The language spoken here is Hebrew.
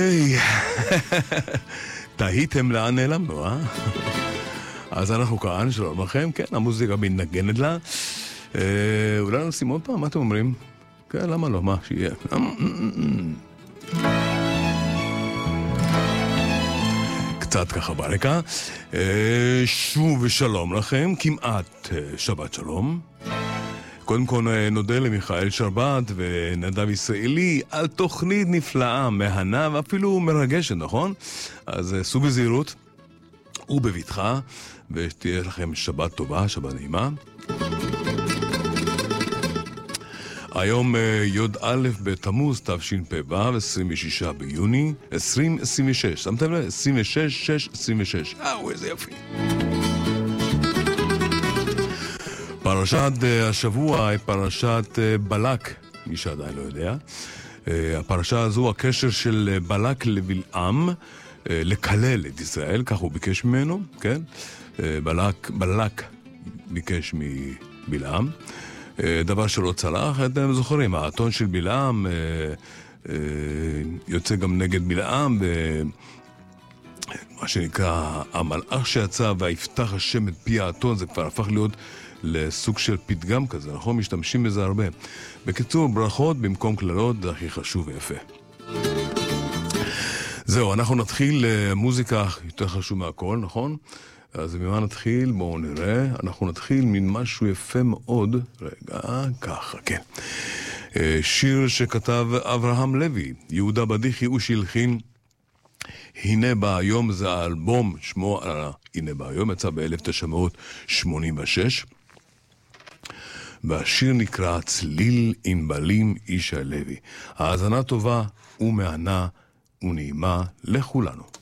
היי, תהיתם לאן נעלמנו, אה? אז אנחנו כאן, שלום לכם, כן, המוזיקה מתנגנת לה. אולי נשים עוד פעם, מה אתם אומרים? כן, למה לא, מה, שיהיה. קצת ככה ברקע. שוב ושלום לכם, כמעט שבת שלום. קודם כל נודה למיכאל שרבט ונדב ישראלי על תוכנית נפלאה, מהנה ואפילו מרגשת, נכון? אז סעו בזהירות ובבטחה, ושתהיה לכם שבת טובה, שבת נעימה. היום י"א בתמוז תשפ"ו, 26 ביוני 2026. שמתם לב? 26. איזה יפי. פרשת השבוע היא פרשת בלק, מי שעדיין לא יודע. הפרשה הזו, הקשר של בלק לבלעם, לקלל את ישראל, כך הוא ביקש ממנו, כן? בלק ביקש מבלעם. דבר שלא צלח, אתם זוכרים, האתון של בלעם יוצא גם נגד בלעם, מה שנקרא, המלאך שיצא והיפתח השם את פי האתון, זה כבר הפך להיות לסוג של פתגם כזה, נכון? משתמשים בזה הרבה. בקיצור, ברכות במקום כללות, זה הכי חשוב ויפה. זהו, אנחנו נתחיל מוזיקה יותר חשוב מהכל, נכון? אז ממה נתחיל? בואו נראה. אנחנו נתחיל ממשהו יפה מאוד. רגע, ככה, כן. שיר שכתב אברהם לוי, יהודה בדיחי ושילחין. הנה בא היום, זה האלבום, שמו הנה בא היום, יצא ב-1986. והשיר נקרא צליל ענבלים איש הלוי. האזנה טובה ומענה ונעימה לכולנו.